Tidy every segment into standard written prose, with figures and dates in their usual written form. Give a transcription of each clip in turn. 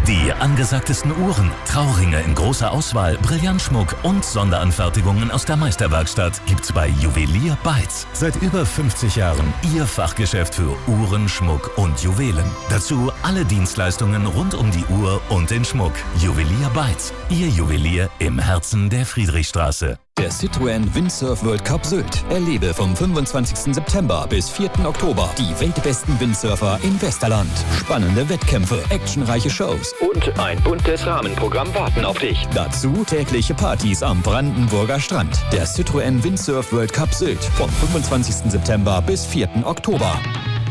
Die angesagtesten Uhren, Trauringe in großer Auswahl, Brillantschmuck und Sonderanfertigungen aus der Meisterwerkstatt gibt's bei Juwelier Beitz. Seit über 50 Jahren Ihr Fachgeschäft für Uhren, Schmuck und Juwelen. Dazu alle Dienstleistungen rund um die Uhr und den Schmuck. Juwelier Beitz, Ihr Juwelier im Herzen der Friedrichstraße. Der Citroën Windsurf World Cup Sylt. Erlebe vom 25. September bis 4. Oktober die weltbesten Windsurfer im Westerland. Spannende Wettkämpfe, actionreiche Shows und ein buntes Rahmenprogramm warten auf dich. Dazu tägliche Partys am Brandenburger Strand. Der Citroën Windsurf World Cup Sylt vom 25. September bis 4. Oktober.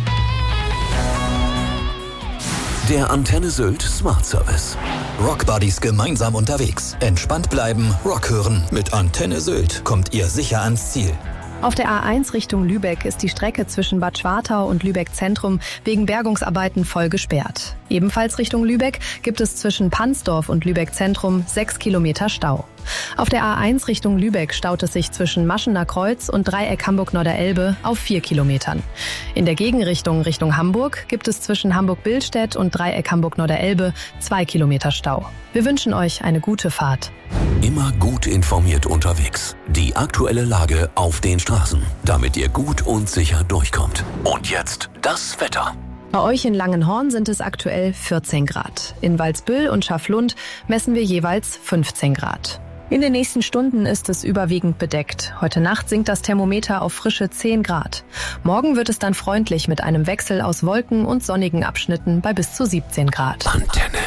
Der Antenne Sylt Smart Service. Rockbuddies gemeinsam unterwegs. Entspannt bleiben, Rock hören. Mit Antenne Sylt kommt ihr sicher ans Ziel. Auf der A1 Richtung Lübeck ist die Strecke zwischen Bad Schwartau und Lübeck Zentrum wegen Bergungsarbeiten voll gesperrt. Ebenfalls Richtung Lübeck gibt es zwischen Pansdorf und Lübeck Zentrum 6 Kilometer Stau. Auf der A1 Richtung Lübeck staut es sich zwischen Maschener Kreuz und Dreieck Hamburg-Norderelbe auf 4 Kilometern. In der Gegenrichtung Richtung Hamburg gibt es zwischen Hamburg-Billstedt und Dreieck Hamburg-Norderelbe 2 Kilometer Stau. Wir wünschen euch eine gute Fahrt. Immer gut informiert unterwegs. Die aktuelle Lage auf den Straßen, damit ihr gut und sicher durchkommt. Und jetzt das Wetter. Bei euch in Langenhorn sind es aktuell 14 Grad. In Walsbüll und Schaflund messen wir jeweils 15 Grad. In den nächsten Stunden ist es überwiegend bedeckt. Heute Nacht sinkt das Thermometer auf frische 10 Grad. Morgen wird es dann freundlich mit einem Wechsel aus Wolken und sonnigen Abschnitten bei bis zu 17 Grad. Antenne.